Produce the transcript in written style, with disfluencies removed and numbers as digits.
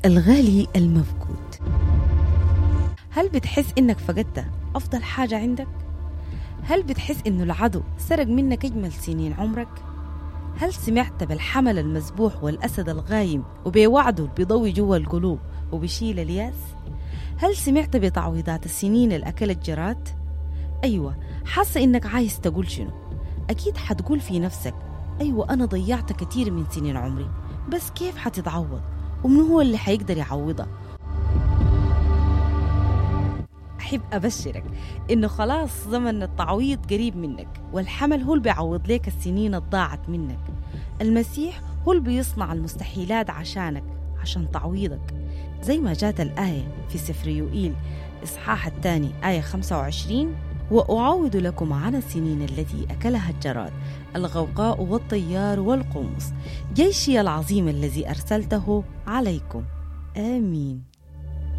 الغالي المفقود. هل بتحس إنك فقدت أفضل حاجة عندك؟ هل بتحس إنه العدو سرق منك أجمل سنين عمرك؟ هل سمعت بالحمل المذبوح والأسد الغايم وبوعده بيضوي جوا القلوب وبيشيل الياس؟ هل سمعت بتعويضات السنين اللي أكلت جرات؟ أيوة، حاسة إنك عايز تقول شنو؟ أكيد حتقول في نفسك أيوة أنا ضيعت كتير من سنين عمري، بس كيف حتتعوض؟ ومن هو اللي حيقدر يعوضها؟ أحب أبشرك إنه خلاص زمن التعويض قريب منك، والحمل هو اللي بيعوض لك السنين الضاعت منك. المسيح هو اللي بيصنع المستحيلات عشانك، عشان تعويضك، زي ما جات الآية في سفر يوئيل إصحاح 2 آية 25: وأعوض لكم عن السنين التي أكلها الجراد، الغوقاء والطيار والقمص، جيشي العظيم الذي أرسلته عليكم. آمين.